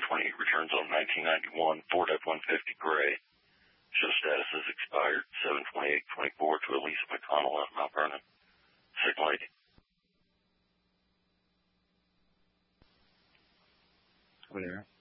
returns on 1991 Ford F-150 Gray. Show status is expired 7/28/24 to Elisa McConnell at Mount Vernon. Signal 80. Whatever.